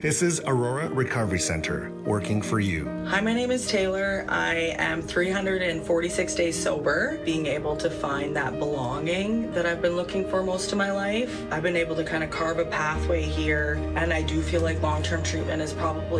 This is Aurora Recovery Center, working for you. Hi, my name is Taylor. I am 346 days sober, being able to find that belonging that I've been looking for most of my life. I've been able to kind of carve a pathway here, and I do feel like long-term treatment is probably